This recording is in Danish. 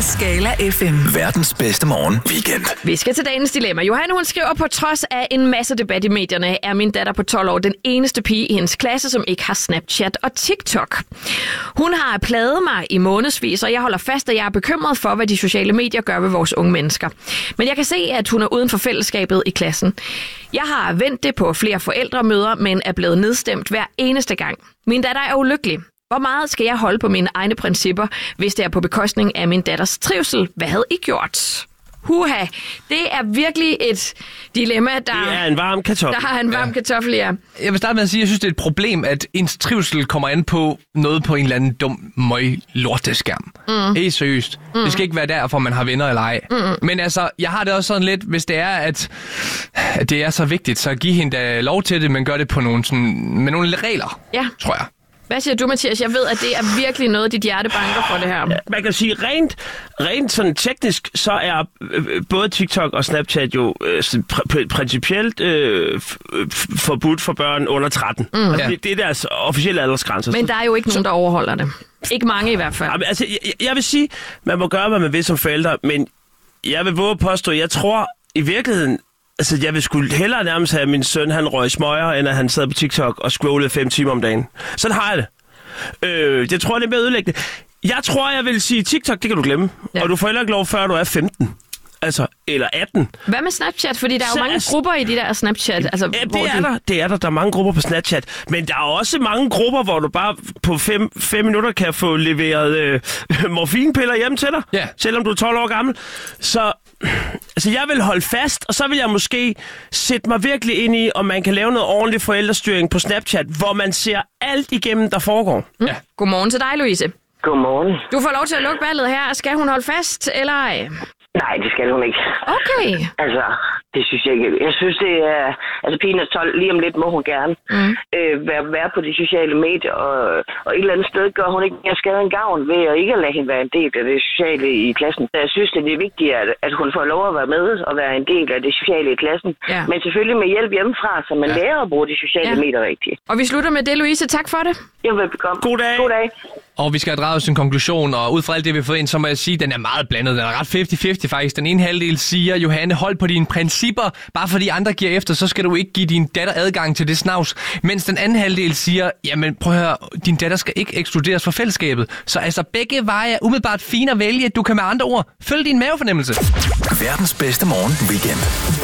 Skala FM. Verdens bedste morgen weekend. Vi skal til dagens dilemma. Johanne, hun skriver, på trods af en masse debat i medierne, er min datter på 12 år den eneste pige i hendes klasse, som ikke har Snapchat og TikTok. Hun har plaget mig i månedsvis, og jeg holder fast, at jeg er bekymret for, hvad de sociale medier gør ved vores unge mennesker. Men jeg kan se, at hun er uden for fællesskabet i klassen. Jeg har vendt det på flere forældremøder, men er blevet nedstemt hver eneste gang. Min datter er ulykkelig. Hvor meget skal jeg holde på mine egne principper, hvis det er på bekostning af min datters trivsel? Hvad havde I gjort? Huha, det er virkelig et dilemma, der er en varm kartoffel. Der har en varm kartoffel, ja. Jeg vil starte med at sige, at jeg synes, det er et problem, at ens trivsel kommer an på noget på en eller anden dum lorteskærm. Helt seriøst. Det skal ikke være derfor, man har venner eller ej. Men altså, jeg har det også sådan lidt, hvis det er, at det er så vigtigt, så giv hende da lov til det, men gør det på nogle, sådan, med nogle regler, tror jeg. Hvad siger du, Mathias? Jeg ved, at det er virkelig noget, dit hjerte banker for det her. Ja, man kan sige, rent sådan teknisk, så er både TikTok og Snapchat jo principielt forbudt for børn under 13. Altså, det er deres officielle aldersgrænser. Men der er jo ikke nogen, der overholder det. Ikke mange i hvert fald. Jamen, altså, jeg vil sige, man må gøre, hvad man vil som forældre, men jeg vil våge påstå, jeg tror i virkeligheden, altså, jeg vil sgu hellere nærmest have, at min søn, han røg smøger, end at han sad på TikTok og scrollede 5 timer om dagen. Sådan har jeg det. Jeg tror, det er mere ødelæggende. Jeg tror, jeg vil sige, TikTok, det kan du glemme. Ja. Og du får heller ikke lov, før du er 15. Altså, eller 18. Hvad med Snapchat? Fordi der er jo mange grupper i de der Snapchat. Altså, ja, det er der. Der er mange grupper på Snapchat. Men der er også mange grupper, hvor du bare på 5 minutter kan få leveret morfinpiller hjem til dig. Selvom du er 12 år gammel. Så altså, jeg vil holde fast, og så vil jeg måske sætte mig virkelig ind i, om man kan lave noget ordentlig forældrestyring på Snapchat, hvor man ser alt igennem, der foregår. Ja. Godmorgen til dig, Louise. Godmorgen. Du får lov til at lukke ballet her. Skal hun holde fast, eller ej? Nej, det skal hun ikke. Okay. Altså, det synes jeg ikke. Jeg synes, det er... Altså, pigen er 12. Lige om lidt må hun gerne være på de sociale medier, og et eller andet sted gør hun ikke mere skade end gavn ved at ikke lade hende være en del af det sociale i klassen. Så jeg synes, det er vigtigt, at hun får lov at være med og være en del af det sociale i klassen. Ja. Men selvfølgelig med hjælp hjemmefra, så man lærer at bruge de sociale medier rigtigt. Og vi slutter med det, Louise. Tak for det. Jeg vil bekomme. God dag. God dag. Og vi skal have draget en konklusion, og ud fra alt det, vi har fået ind, så må jeg sige, at den er meget blandet. Den er ret 50-50 faktisk. Den ene halvdel siger, Johanne, hold på dine principper. Bare fordi andre giver efter, så skal du ikke give din datter adgang til det snavs. Mens den anden halvdel siger, jamen prøv at høre, din datter skal ikke ekskluderes fra fællesskabet. Så altså begge veje er umiddelbart fine at vælge. Du kan med andre ord følge din mavefornemmelse. Verdens bedste morgen weekend.